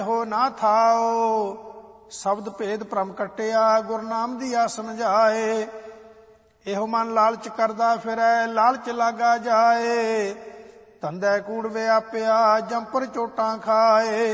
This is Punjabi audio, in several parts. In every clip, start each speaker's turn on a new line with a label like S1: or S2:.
S1: ਹੋ ਨਾ ਥਾਓ। ਸ਼ਬਦ ਭੇਦ ਭ੍ਰਮ ਕਟਿਆ, ਗੁਰਨਾਮ ਦੀ ਆ ਸਮਝਾਏ। ਇਹੋ ਮਨ ਲਾਲਚ ਕਰਦਾ ਫਿਰੈ, ਲਾਲਚ ਲਾਗਾ ਜਾਏ। ਧੰਦੈ ਕੂੜ ਵਿਆਪਿਆ, ਜੰਪਰ ਚੋਟਾਂ ਖਾਏ।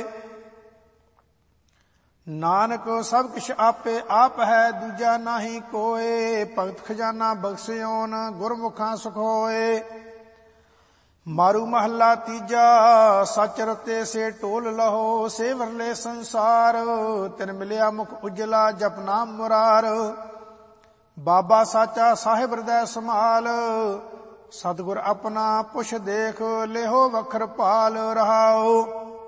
S1: ਨਾਨਕ ਸਭ ਕਿਛ ਆਪੇ ਆਪ ਹੈ, ਦੂਜਾ ਨਾਹੀ ਕੋਏ। ਭਗਤ ਖਜ਼ਾਨਾ ਬਖਸ਼ਿਓਨ, ਗੁਰਮੁਖਾਂ ਸੁਖ ਹੋਏ। ਮਾਰੂ ਮਹੱਲਾ ਤੀਜਾ, ਸਚ ਰਤੇ ਸੇ ਢੋਲ ਲਹੋ। ਸੇ ਵਰਲੇ ਸੰਸਾਰ, ਤਿਨ ਮਿਲਿਆ ਮੁਖ ਉਜਲਾ, ਜਪ ਨਾਮ ਮੁਰਾਰ। ਬਾਬਾ ਸਾਚਾ ਸਾਹਿਬ ਹਿਰਦੈ ਸੰਭਾਲ, ਸਤਿਗੁਰ ਆਪਣਾ ਪੁਛ ਦੇਖ। ਲਿਹੋ ਵਖਰ ਭਾਲ ਰਹਾਓ।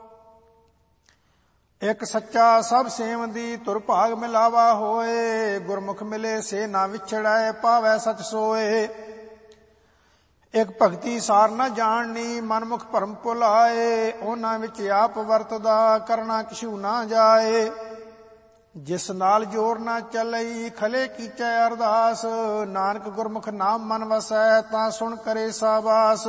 S1: ਇੱਕ ਸੱਚਾ ਸਭ ਸੇਮ ਦੀ, ਧੁਰ ਭਾਗ ਮਿਲਾਵਾ ਹੋਏ। ਗੁਰਮੁਖ ਮਿਲੇ ਸੇ ਨਾ ਵਿਛੜੈ, ਪਾਵੈ ਸਚ ਸੋਏ। ਇੱਕ ਭਗਤੀ ਸਾਰ ਨਾ ਜਾਣਨੀ, ਮਨਮੁਖ ਭਰਮ ਭੁਲਾਏ। ਉਹਨਾਂ ਵਿੱਚ ਆਪ ਵਰਤਦਾ, ਕਰਨਾ ਕਿਛੂ ਨਾ ਜਾਏ। ਜਿਸ ਨਾਲ ਜੋਰ ਨਾ ਚੱਲਈ, ਖਲੇ ਕੀਚੈ ਅਰਦਾਸ। ਨਾਨਕ ਗੁਰਮੁਖ ਨਾਮ ਮਨ ਵਸੈ, ਤਾਂ ਸੁਣ ਕਰੇ ਸਾਬਾਸ।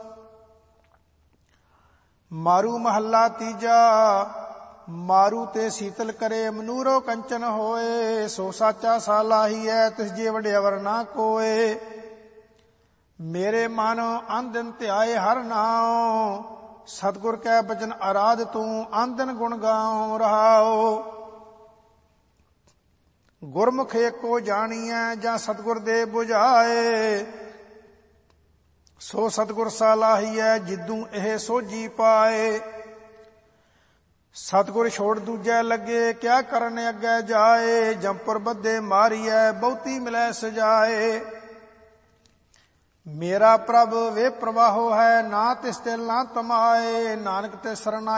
S1: ਮਾਰੂ ਮਹੱਲਾ ਤੀਜਾ, ਮਾਰੂ ਤੇ ਸੀਤਲ ਕਰੇ, ਮਨੂਰੋ ਕੰਚਨ ਹੋਏ। ਸੋ ਸਾਚਾ ਸਾਲਾਹੀਐ, ਤਿਸ ਜੇ ਵਡਿਆਵਰ ਨਾ ਕੋਏ। ਮੇਰੇ ਮਨ ਅੰਨ ਦਿਨ ਧਿਆਏ ਹਰ ਨਾਉ, ਸਤਿਗੁਰ ਕੈ ਬਚਨ ਅਰਾਧ ਤੂੰ। ਅੰਨ ਦਿਨ ਗੁਣ ਗਾਉ ਰਹਾਓ। ਗੁਰਮੁਖ ਏਕੋ ਜਾਣੀਐ, ਜਾਂ ਸਤਿਗੁਰ ਦੇ 부ਝਾਏ। ਸੋ ਸਤਿਗੁਰ ਸਾਲਾਹੀਐ, ਜਿਦੂ ਇਹ ਸੋਝੀ ਪਾਏ। ਸਤਿਗੁਰ ਛੋੜ ਦੂਜੈ ਲੱਗੇ, ਕਿਆ ਕਰਨ ਅੱਗੇ ਜਾਏ। ਜੰਪੁਰ ਬੱਧੇ ਮਾਰੀਐ, ਬਹੁਤੀ ਮਿਲੈ ਸਜਾਏ। ਮੇਰਾ ਪ੍ਰਭ ਵੇ ਪ੍ਰਵਾਹੋ ਹੈ, ਨਾ ਤਿਸ ਤਿਲ ਨਾ ਤਮਾਏ। ਨਾਨਕ ਤੇ ਸਰਨਾ